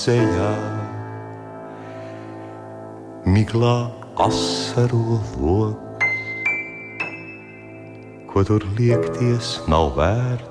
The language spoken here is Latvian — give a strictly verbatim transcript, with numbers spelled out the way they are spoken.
sejā, miglā asaro loks, ko tur liekties nav vērts.